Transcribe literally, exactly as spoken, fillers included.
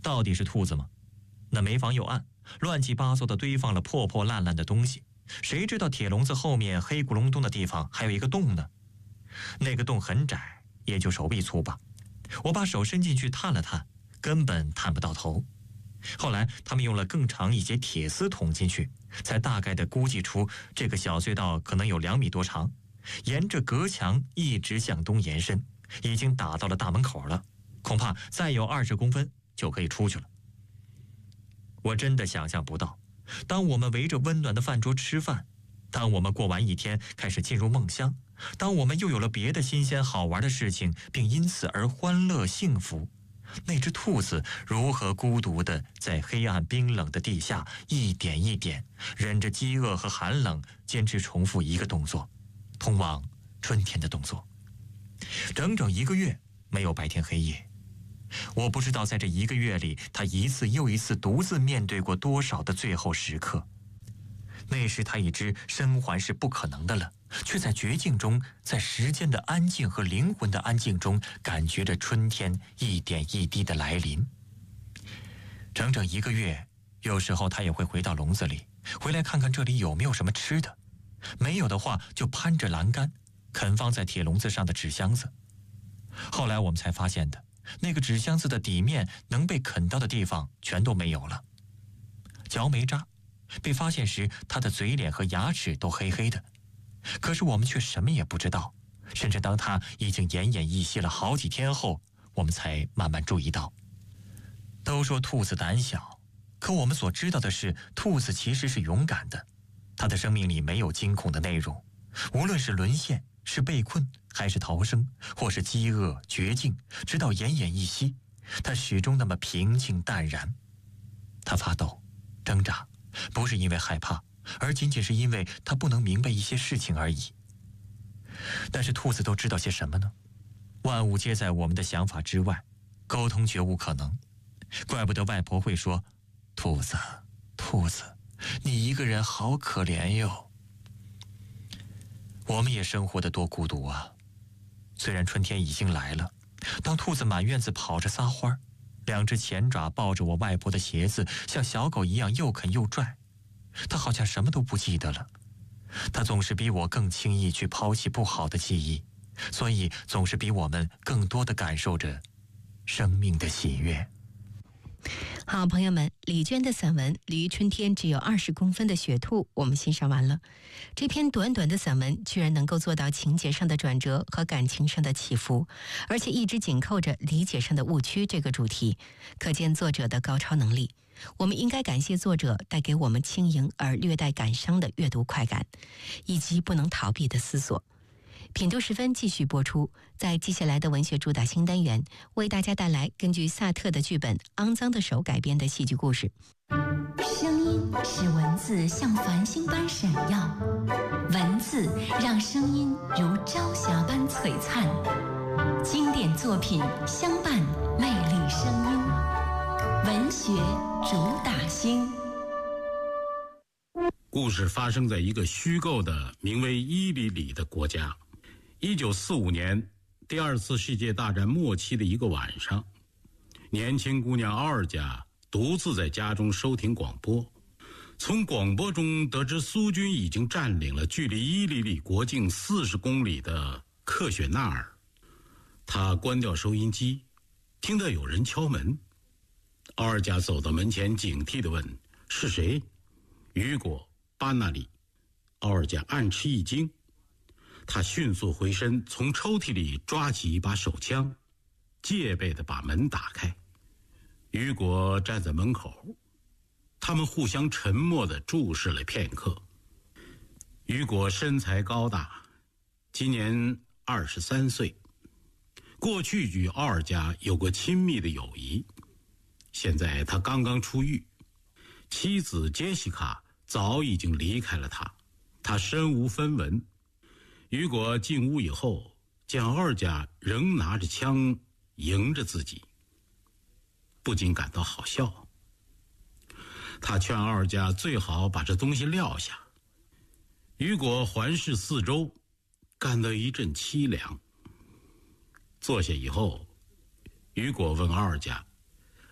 到底是兔子吗？那没防又暗，乱七八糟的堆放了破破烂烂的东西，谁知道铁笼子后面黑咕隆咚的地方还有一个洞呢？那个洞很窄，也就手臂粗吧。我把手伸进去探了探，根本探不到头。后来他们用了更长一节铁丝捅进去，才大概的估计出这个小隧道可能有两米多长，沿着隔墙一直向东延伸，已经打到了大门口了，恐怕再有二十公分就可以出去了。我真的想象不到，当我们围着温暖的饭桌吃饭，当我们过完一天开始进入梦乡，当我们又有了别的新鲜好玩的事情，并因此而欢乐幸福，那只兔子如何孤独地在黑暗冰冷的地下一点一点忍着饥饿和寒冷，坚持重复一个动作，通往春天的动作。整整一个月没有白天黑夜，我不知道在这一个月里，他一次又一次独自面对过多少的最后时刻。那时他已知生还是不可能的了，却在绝境中，在时间的安静和灵魂的安静中，感觉着春天一点一滴的来临。整整一个月，有时候他也会回到笼子里，回来看看这里有没有什么吃的，没有的话就攀着栏杆啃放在铁笼子上的纸箱子。后来我们才发现的，那个纸箱子的底面能被啃到的地方全都没有了。嚼煤渣被发现时，他的嘴脸和牙齿都黑黑的，可是我们却什么也不知道，甚至当他已经奄奄一息了好几天后，我们才慢慢注意到。都说兔子胆小，可我们所知道的是，兔子其实是勇敢的，它的生命里没有惊恐的内容，无论是沦陷，是被困，还是逃生，或是饥饿绝境，直到奄奄一息，它始终那么平静淡然。它发抖挣扎，不是因为害怕，而仅仅是因为他不能明白一些事情而已。但是兔子都知道些什么呢？万物皆在我们的想法之外，沟通绝无可能。怪不得外婆会说，兔子兔子，你一个人好可怜哟。我们也生活得多孤独啊。虽然春天已经来了，当兔子满院子跑着撒欢，两只前爪抱着我外婆的鞋子，像小狗一样又啃又拽，他好像什么都不记得了。他总是比我更轻易去抛弃不好的记忆，所以总是比我们更多地感受着生命的喜悦。 好，朋友们，李娟的散文《离春天只有二十公分的雪兔》我们欣赏完了。这篇短短的散文居然能够做到情节上的转折和感情上的起伏，而且一直紧扣着理解上的误区这个主题，可见作者的高超能力。我们应该感谢作者带给我们轻盈而略带感伤的阅读快感，以及不能逃避的思索。品读十分继续播出，在接下来的文学主打新单元，为大家带来根据萨特的剧本《肮脏的手》改编的戏剧故事。 声音使文字像繁星般闪耀，文字让声音如朝霞般璀璨。经典作品相伴，魅力声音，文学主打星。 故事发生在一个虚构的名为伊犁里的国家。一九四五年，第二次世界大战末期的一个晚上，年轻姑娘奥尔加独自在家中收听广播，从广播中得知苏军已经占领了距离伊犁里国境四十公里的克雪纳尔。她关掉收音机，听到有人敲门。奥尔加走到门前，警惕地问：“是谁？”“雨果，巴纳里。”奥尔加暗吃一惊，他迅速回身，从抽屉里抓起一把手枪，戒备地把门打开。雨果站在门口，他们互相沉默地注视了片刻。雨果身材高大，今年二十三岁，过去与奥尔加有过亲密的友谊，现在他刚刚出狱，妻子杰西卡早已经离开了他，他身无分文。雨果进屋以后，见奥尔加仍拿着枪迎着自己，不禁感到好笑。他劝奥尔加最好把这东西撂下。雨果环视四周，感到一阵凄凉。坐下以后，雨果问奥尔加：“